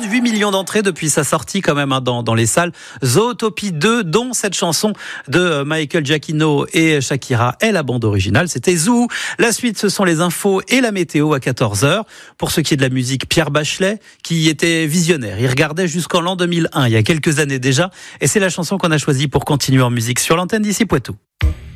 de 8 millions d'entrées depuis sa sortie quand même dans les salles. Zootopie 2, dont cette chanson de Michael Giacchino et Shakira est la bande originale. C'était Zoo. La suite, ce sont les infos et la météo à 14h. Pour ce qui est de la musique, Pierre Bachelet, qui était visionnaire. Il regardait jusqu'en l'an 2001, il y a quelques années déjà. Et c'est la chanson qu'on a choisie pour continuer en musique sur l'antenne d'ici Poitou.